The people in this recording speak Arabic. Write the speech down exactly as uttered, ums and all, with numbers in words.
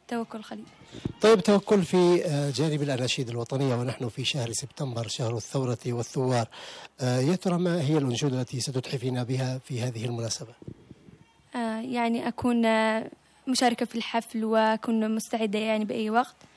توكل خليل. طيب توكل، في جانب الأناشيد الوطنية ونحن في شهر سبتمبر شهر الثورة والثوار، يا ترى ما هي الأنشودة التي ستتحفين بها في هذه المناسبة؟ يعني أكون مشاركة في الحفل وأكون مستعدة يعني بأي وقت.